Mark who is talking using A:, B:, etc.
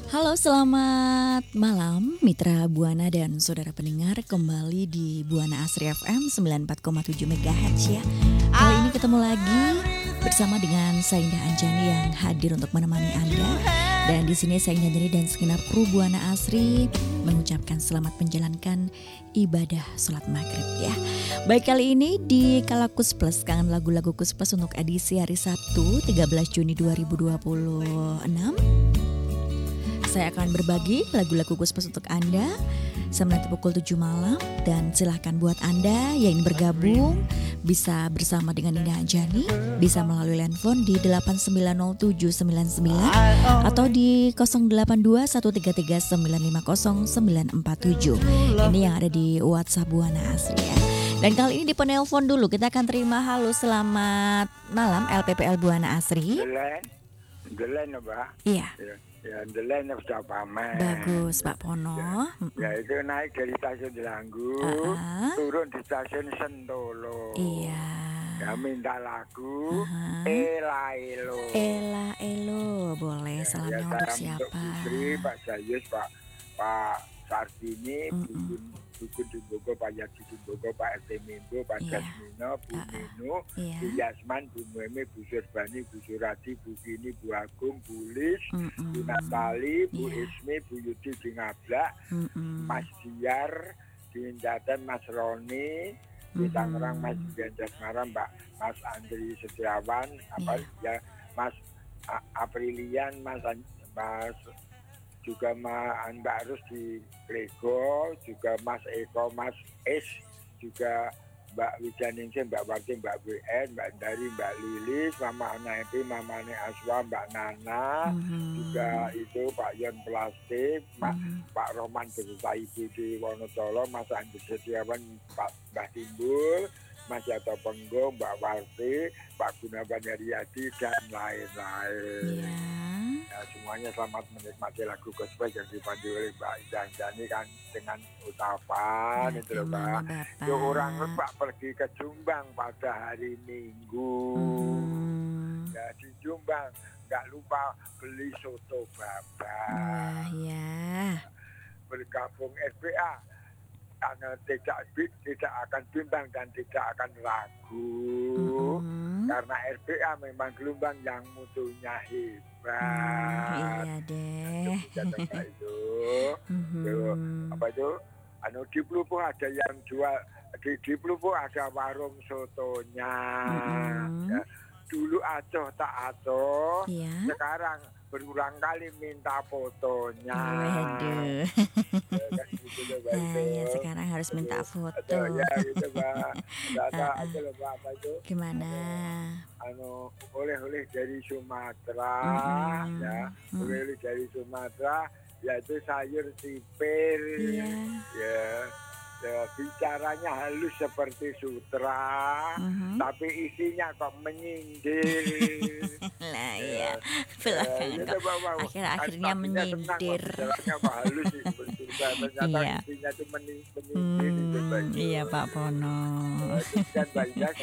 A: Halo, selamat malam Mitra Buana dan saudara pendengar kembali di Buana Asri FM 94,7 MHz ya. Kali ini ketemu lagi bersama dengan saya Indah Anjani yang hadir untuk menemani Anda. Dan di sini saya Indah Anjani dan segenap kru Buana Asri mengucapkan selamat menjalankan ibadah sholat maghrib ya. Baik, kali ini di Kalakus Plus, kangen lagu-lagu Kus Plus untuk edisi hari Sabtu 13 Juni 2026. Saya akan berbagi lagu-lagu Kus Plus untuk Anda sampai nanti pukul 7 malam. Dan silahkan buat Anda yang ingin bergabung bisa bersama dengan Indah Anjani, bisa melalui handphone di 890799 atau di 082133950947. Ini yang ada di WhatsApp Buana Asri ya. Dan kali ini di penelpon dulu kita akan terima. Halo, selamat malam LPPL Buana Asri.
B: Delen Pak.
A: Iya.
B: Ya, Delen sudah pamer.
A: Bagus Pak Pono.
B: Ya, itu naik dari stasiun Delanggu, turun di stasiun Sentolo.
A: Iya.
B: Ya, minta lagu Ela Elo.
A: Ela Elo, boleh. Salamnya untuk siapa?
B: Untuk Putri, Pak Sayus, Pak Sartini, Dukun Dumbogo, Pak Yadi Dumbogo, Pak RT Mimbo, Pak Jasmino, Bu Minu, Bu Yasman, Bu Muemi, Bu Surbani, Bu Surati, Bu Kini, Bu Agung, Bu Lis, Bu Natali, Bu Ismi, Bu Yudi di Ngablak, Mas Diar, di Indaten, Mas Roni, di Tangerang, Mas Ganjar Semarang, Mas Andri Setiawan, Mas Aprilian, Mas juga Mbak Rus di Lego, juga Mas Eko, Mas Es, juga Mbak Wijaningsih, Mbak Wati, Mbak WN, Mbak Dari, Mbak Lilis, Mama Anaepi, Mama Ne Aswa, Mbak Nana, juga itu Pak Yon Plastik, Pak Roman beserta Ibu di Wonocolo, Mas Andi Setiawan, Mbak Timbul, Mas Yato Penggo, Mbak Warti, Pak Gunawan Haryadi, dan lain-lain. Ya, semuanya selamat menikmati lagu gospel yang dipandu oleh Mbak Indah Anjani kan dengan utapan itu loh Pak. Itu orang Pak pergi ke Jombang pada hari Minggu. Ya, di Jombang nggak lupa beli soto babak.
A: Wah ya.
B: Bergabung SPA. Karena tidak akan bimbang dan tidak akan ragu, karena RPA memang gelombang yang mutunya hebat.
A: Iya deh.
B: Di Plupuh ada yang jual, di Plupuh ada warung sotonya. Ya. Dulu acoh tak acoh, sekarang berulang kali minta fotonya.
A: Waduh. Ya, sekarang harus minta foto.
B: Ya gitu Pak. Ada Pak apa itu?
A: Gimana?
B: Oleh-oleh dari Sumatera, ya. Oleh-oleh dari Sumatera, yaitu sayur sipir. Ya. Ya, bicaranya halus seperti sutra, tapi isinya kok menyindir.
A: Lah ya, akhirnya menyindir.
B: Bicaranya kok halus sih, ternyata isinya itu menyindir.
A: Iya Pak Pono.